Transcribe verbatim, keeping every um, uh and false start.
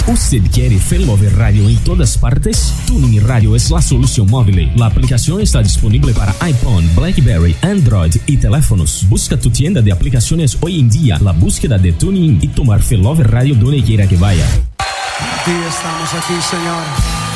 ¿Usted quiere Failover Radio en todas partes? Tuning Radio es la solución móvil. La aplicación está disponible para iPhone, BlackBerry, Android y teléfonos. Busca tu tienda de aplicaciones hoy en día, la búsqueda de Tuning y tomar Failover Radio donde quiera que vaya. Sí, estamos aquí, Señor.